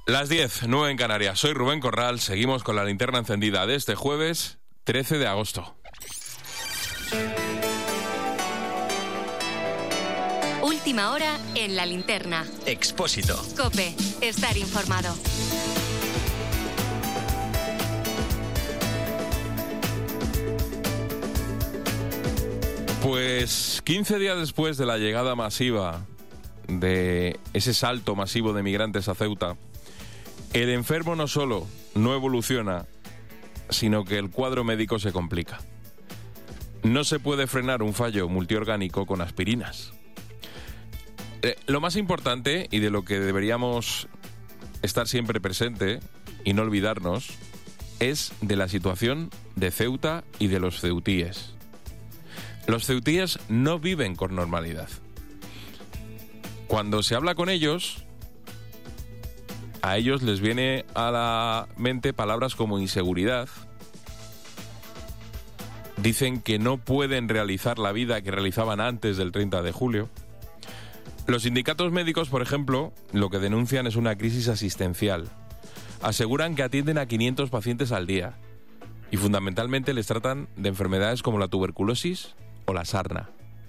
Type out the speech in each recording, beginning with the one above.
Las 10, 9 en Canarias. Soy Rubén Corral. Seguimos con la linterna encendida de este jueves 13 de agosto. Última hora en la linterna. Expósito. COPE. Estar informado. Pues 15 días después de la llegada masiva de ese salto masivo de migrantes a Ceuta, el enfermo no solo no evoluciona, sino que el cuadro médico se complica. No se puede frenar un fallo multiorgánico con aspirinas. Lo más importante, y de lo que deberíamos estar siempre presente y no olvidarnos, es de la situación de Ceuta y de los ceutíes. Los ceutíes no viven con normalidad. Cuando se habla con ellos, a ellos les viene a la mente palabras como inseguridad. Dicen que no pueden realizar la vida que realizaban antes del 30 de julio. Los sindicatos médicos, por ejemplo, lo que denuncian es una crisis asistencial. Aseguran que atienden a 500 pacientes al día y fundamentalmente les tratan de enfermedades como la tuberculosis o la sarna.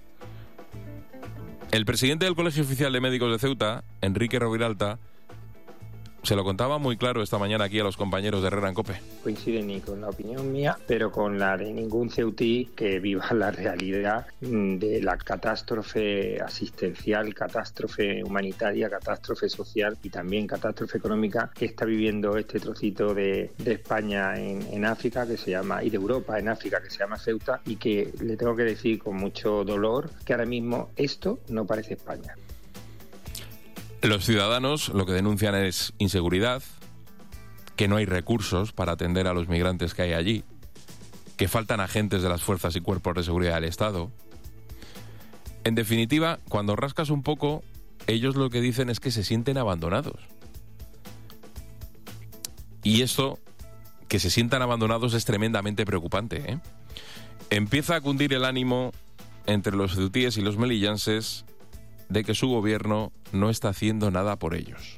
El presidente del Colegio Oficial de Médicos de Ceuta, Enrique Roviralta, se lo contaba muy claro esta mañana aquí a los compañeros de Herrera en COPE. Coincide ni con la opinión mía, pero con la de ningún ceutí que viva la realidad de la catástrofe asistencial, catástrofe humanitaria, catástrofe social y también catástrofe económica que está viviendo este trocito de España en África, que se llama, y de Europa en África, que se llama Ceuta, y que le tengo que decir con mucho dolor que ahora mismo esto no parece España. Los ciudadanos lo que denuncian es inseguridad, que no hay recursos para atender a los migrantes que hay allí, que faltan agentes de las fuerzas y cuerpos de seguridad del Estado. En definitiva, cuando rascas un poco, ellos lo que dicen es que se sienten abandonados. Y esto, que se sientan abandonados, es tremendamente preocupante, ¿eh? Empieza a cundir el ánimo entre los ceutíes y los melillanses de que su gobierno no está haciendo nada por ellos.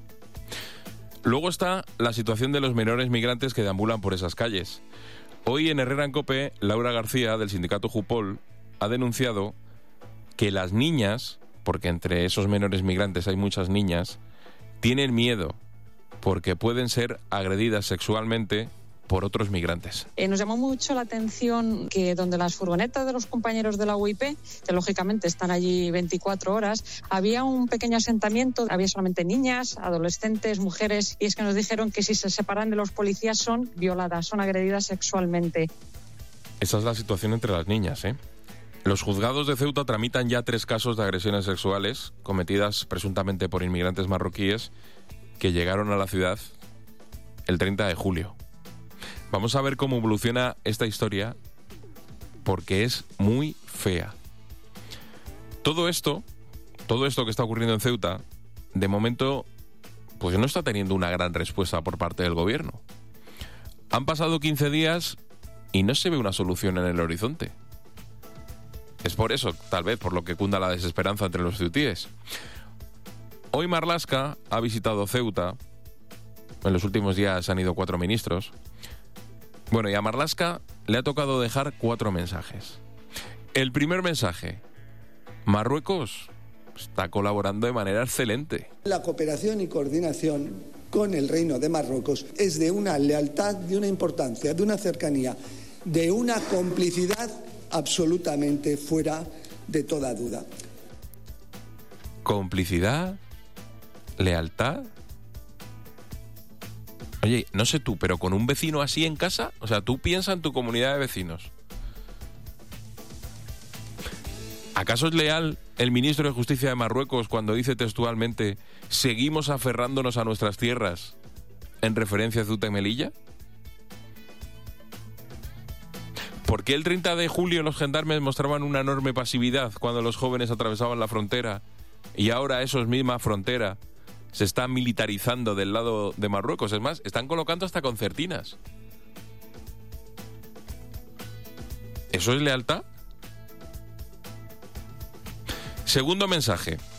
Luego está la situación de los menores migrantes que deambulan por esas calles. Hoy en Herrera en COPE, Laura García, del sindicato Jupol, ha denunciado que las niñas, porque entre esos menores migrantes hay muchas niñas, tienen miedo porque pueden ser agredidas sexualmente por otros migrantes. Nos llamó mucho la atención que donde las furgonetas de los compañeros de la UIP, que lógicamente están allí 24 horas, había un pequeño asentamiento, había solamente niñas, adolescentes, mujeres, y es que nos dijeron que si se separan de los policías son violadas, son agredidas sexualmente. Esa es la situación entre las niñas, ¿eh? Los juzgados de Ceuta tramitan ya 3 casos de agresiones sexuales cometidas presuntamente por inmigrantes marroquíes que llegaron a la ciudad el 30 de julio. Vamos a ver cómo evoluciona esta historia, porque es muy fea. Todo esto que está ocurriendo en Ceuta, de momento, pues no está teniendo una gran respuesta por parte del gobierno. Han pasado 15 días y no se ve una solución en el horizonte. Es por eso, tal vez, por lo que cunda la desesperanza entre los ceutíes. Hoy Marlaska ha visitado Ceuta. En los últimos días han ido 4 ministros. Bueno, y a Marlaska le ha tocado dejar 4 mensajes. El primer mensaje: Marruecos está colaborando de manera excelente. La cooperación y coordinación con el Reino de Marruecos es de una lealtad, de una importancia, de una cercanía, de una complicidad absolutamente fuera de toda duda. ¿Complicidad? ¿Lealtad? Oye, no sé tú, pero con un vecino así en casa, o sea, tú piensas en tu comunidad de vecinos. ¿Acaso es leal el ministro de Justicia de Marruecos cuando dice textualmente «seguimos aferrándonos a nuestras tierras» en referencia a Ceuta y Melilla? ¿Por qué el 30 de julio los gendarmes mostraban una enorme pasividad cuando los jóvenes atravesaban la frontera y ahora esos misma frontera se están militarizando del lado de Marruecos? Es más, están colocando hasta concertinas. ¿Eso es lealtad? Segundo mensaje: